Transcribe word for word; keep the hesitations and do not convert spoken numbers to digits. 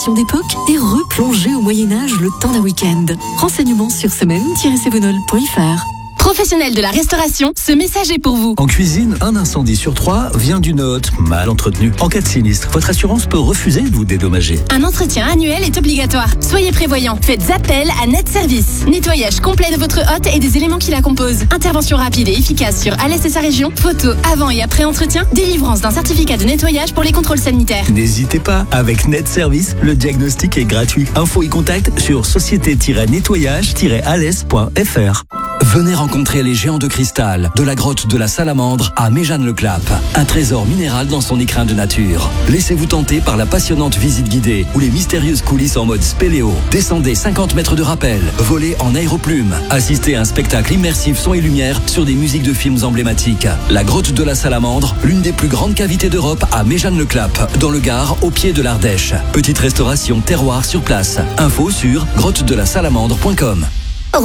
d'époque et replonger au Moyen-Âge le temps d'un week-end. Renseignements sur semaine tiret sévenol point f r. Professionnels de la restauration, ce message est pour vous. En cuisine, un incendie sur trois vient d'une hôte mal entretenue. En cas de sinistre, votre assurance peut refuser de vous dédommager. Un entretien annuel est obligatoire. Soyez prévoyants. Faites appel à Net Service. Nettoyage complet de votre hôte et des éléments qui la composent. Intervention rapide et efficace sur Alès et sa région. Photos avant et après entretien. Délivrance d'un certificat de nettoyage pour les contrôles sanitaires. N'hésitez pas, avec Net Service, le diagnostic est gratuit. Info et contact sur société tiret nettoyage tiret alès point f r. Venez rencontrer les géants de cristal de la grotte de la Salamandre à Méjeanne-le-Clap. Un trésor minéral dans son écrin de nature. Laissez-vous tenter par la passionnante visite guidée ou les mystérieuses coulisses en mode spéléo. Descendez cinquante mètres de rappel, volez en aéroplume, assistez à un spectacle immersif son et lumière sur des musiques de films emblématiques. La grotte de la Salamandre, l'une des plus grandes cavités d'Europe à Méjeanne-le-Clap, dans le Gard, au pied de l'Ardèche. Petite restauration terroir sur place. Info sur grotte de la salamandre point com.